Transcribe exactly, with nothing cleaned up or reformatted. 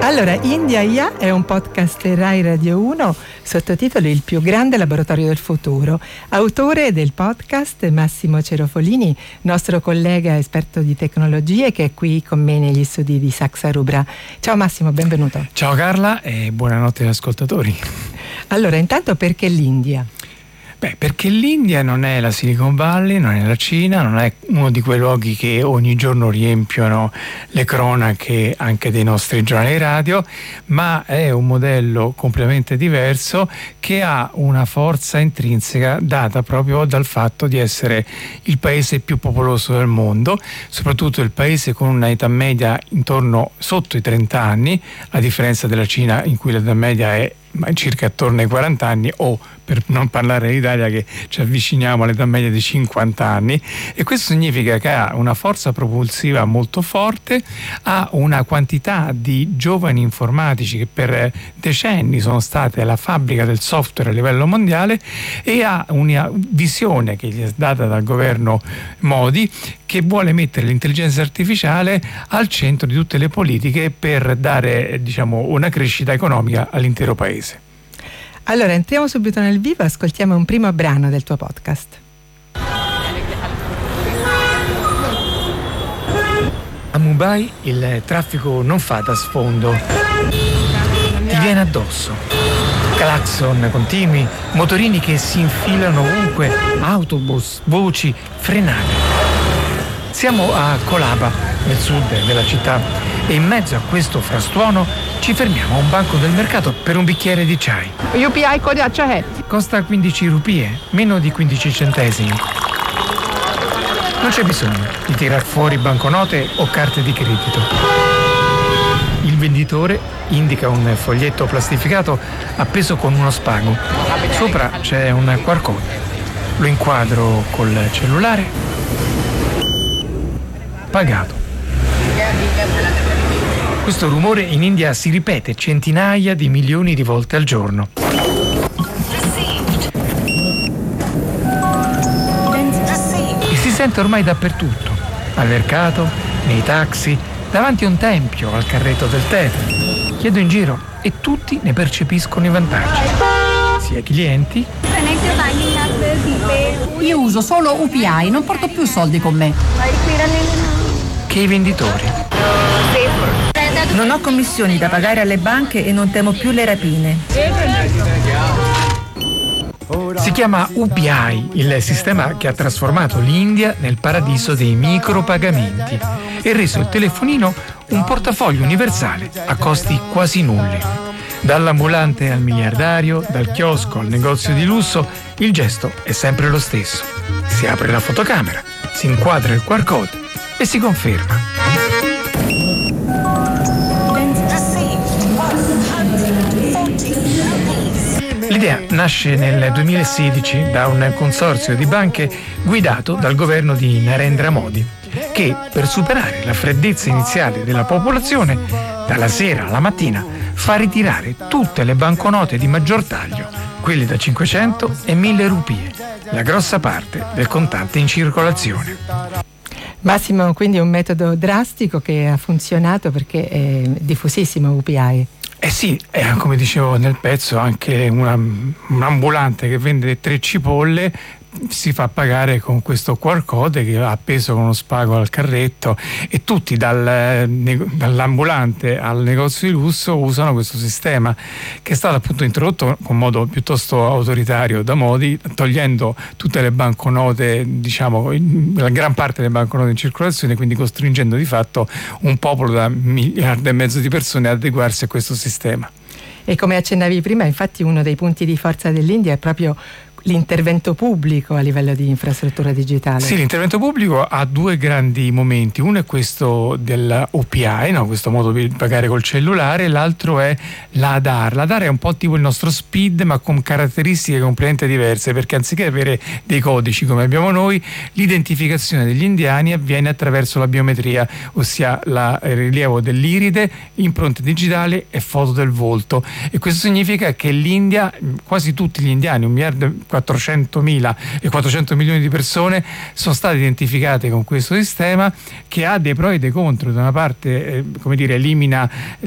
Allora, India I A è un podcast Rai Radio uno, sottotitolo Il più grande laboratorio del futuro. Autore del podcast Massimo Cerofolini, nostro collega esperto di tecnologie che è qui con me negli studi di Saxa Rubra. Ciao Massimo, benvenuto. Ciao Carla e buonanotte agli ascoltatori. Allora, intanto perché l'India? Beh, perché l'India non è la Silicon Valley, non è la Cina, non è uno di quei luoghi che ogni giorno riempiono le cronache anche dei nostri giornali radio, ma è un modello completamente diverso che ha una forza intrinseca data proprio dal fatto di essere il paese più popoloso del mondo, soprattutto il paese con una età media intorno sotto i trenta anni, a differenza della Cina in cui l'età media è circa attorno ai quaranta anni, o per non parlare dell'Italia che ci avviciniamo all'età media di cinquanta anni, e questo significa che ha una forza propulsiva molto forte, ha una quantità di giovani informatici che per decenni sono state la fabbrica del software a livello mondiale, e ha una visione che gli è data dal governo Modi, che vuole mettere l'intelligenza artificiale al centro di tutte le politiche per dare, diciamo, una crescita economica all'intero paese. Allora, entriamo subito nel vivo, ascoltiamo un primo brano del tuo podcast. A Mumbai il traffico non fa da sfondo, ti viene addosso. Clacson continui, motorini che si infilano ovunque, autobus, voci, frenate. Siamo a Colaba, nel sud della città, e in mezzo a questo frastuono ci fermiamo a un banco del mercato per un bicchiere di chai. U P I cosa c'è? Costa quindici rupie, meno di quindici centesimi. Non c'è bisogno di tirar fuori banconote o carte di credito. Il venditore indica un foglietto plastificato appeso con uno spago. Sopra c'è un Q R code. Lo inquadro col cellulare. Pagato. Questo rumore in India si ripete centinaia di milioni di volte al giorno. E si sente ormai dappertutto, al mercato, nei taxi, davanti a un tempio, al carretto del tè. Chiedo in giro e tutti ne percepiscono i vantaggi. Sia clienti. Io uso solo U P I, non porto più soldi con me. Che i venditori. Non ho commissioni da pagare alle banche e non temo più le rapine. Si chiama U P I, il sistema che ha trasformato l'India nel paradiso dei micropagamenti e reso il telefonino un portafoglio universale a costi quasi nulli. Dall'ambulante al miliardario, dal chiosco al negozio di lusso, il gesto è sempre lo stesso. Si apre la fotocamera, si inquadra il Q R code e si conferma. L'idea nasce nel duemilasedici da un consorzio di banche guidato dal governo di Narendra Modi, che per superare la freddezza iniziale della popolazione, dalla sera alla mattina fa ritirare tutte le banconote di maggior taglio, quelle da cinquecento e mille rupie, la grossa parte del contante in circolazione. Massimo, quindi è un metodo drastico che ha funzionato perché è diffusissimo U P I. Eh sì, è, come dicevo nel pezzo, anche una, un ambulante che vende tre cipolle si fa pagare con questo Q R code che ha appeso con uno spago al carretto, e tutti dal, dall'ambulante al negozio di lusso usano questo sistema, che è stato appunto introdotto con modo piuttosto autoritario da Modi, togliendo tutte le banconote, diciamo la gran parte delle banconote in circolazione, quindi costringendo di fatto un popolo da miliardo e mezzo di persone ad adeguarsi a questo sistema. E come accennavi prima, infatti uno dei punti di forza dell'India è proprio l'intervento pubblico a livello di infrastruttura digitale. Sì, l'intervento pubblico ha due grandi momenti. Uno è questo dell'U P I, no? Questo modo di pagare col cellulare, l'altro è l'Aadhaar. L'Aadhaar è un po' tipo il nostro SPID, ma con caratteristiche completamente diverse, perché anziché avere dei codici come abbiamo noi, l'identificazione degli indiani avviene attraverso la biometria, ossia il rilievo dell'iride, impronte digitali e foto del volto. E questo significa che l'India, quasi tutti gli indiani, un miliardo quattrocentomila e quattrocento milioni di persone sono state identificate con questo sistema, che ha dei pro e dei contro. Da una parte eh, come dire, elimina